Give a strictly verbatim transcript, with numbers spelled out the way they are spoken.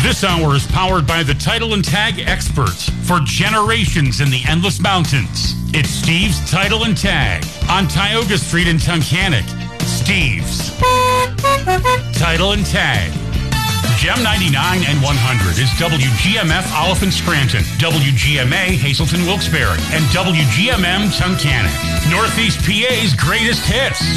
This hour is powered by the Title and Tag experts for generations in the Endless Mountains. It's Steve's Title and Tag on Tioga Street in Tunkhannock. Steve's Title and Tag. Gem ninety-nine and one hundred is W G M F Oliphant Scranton, W G M A Hazelton Wilkes-Barre, and W G M M Tunkhannock. Northeast P A's greatest hits.